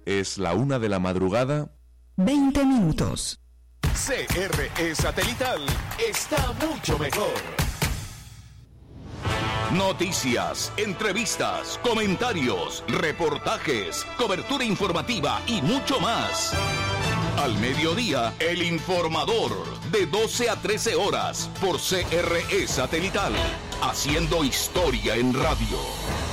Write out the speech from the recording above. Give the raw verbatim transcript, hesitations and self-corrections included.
Es la una de la madrugada. veinte minutos. C R E Satelital está mucho mejor. Noticias, entrevistas, comentarios, reportajes, cobertura informativa y mucho más. Al mediodía, El Informador, de doce a trece horas, por C R E Satelital, haciendo historia en radio.